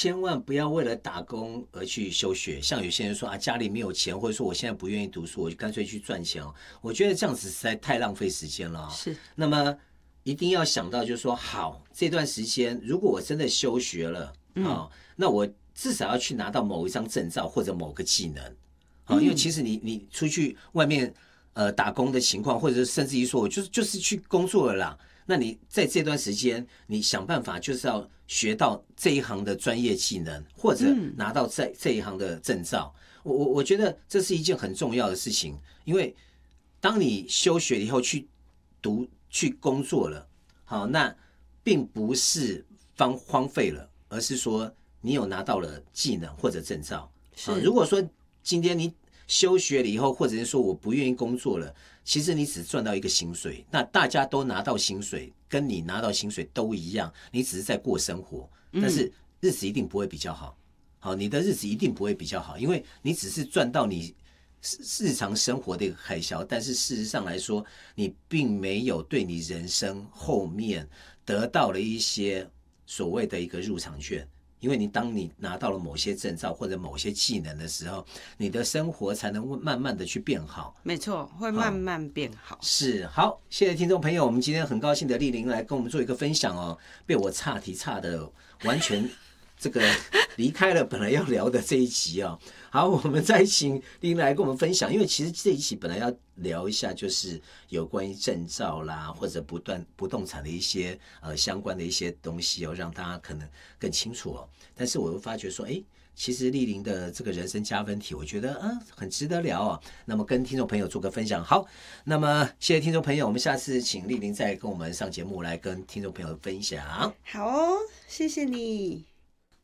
千万不要为了打工而去休学。像有些人说啊，家里没有钱，或者说我现在不愿意读书，我就干脆去赚钱哦。我觉得这样子实在太浪费时间了啊。 是， 那么一定要想到，就是说，好，这段时间如果我真的休学了啊，那我至少要去拿到某一张证照或者某个技能啊，因为其实你出去外面打工的情况，或者甚至于说我就是去工作了啦。那你在这段时间，你想办法就是要学到这一行的专业技能，或者拿到这一行的证照。我觉得这是一件很重要的事情，因为当你休学以后去工作了，好，那并不是荒废了，而是说你有拿到了技能或者证照。如果说今天你休学了以后，或者是说我不愿意工作了，其实你只赚到一个薪水，那大家都拿到薪水，跟你拿到薪水都一样，你只是在过生活，但是日子一定不会比较好。好，你的日子一定不会比较好，因为你只是赚到你日常生活的一个开销，但是事实上来说，你并没有对你人生后面得到了一些所谓的一个入场券。因为当你拿到了某些证照或者某些技能的时候，你的生活才能慢慢的去变好。 没错，会慢慢变好。 是，好，谢谢听众朋友，我们今天很高兴的莅临来跟我们做一个分享哦，被我岔题岔的完全这个离开了本来要聊的这一集哦。好，我们再请莅来跟我们分享，因为其实这一期本来要聊一下，就是有关于证照啦，或者不动产的一些相关的一些东西哦，让大家可能更清楚哦。但是我又发觉说，其实莅临的这个人生加分题，我觉得很值得聊哦。那么跟听众朋友做个分享。好，那么谢谢听众朋友，我们下次请莅临再跟我们上节目来跟听众朋友分享。 好哦，谢谢你。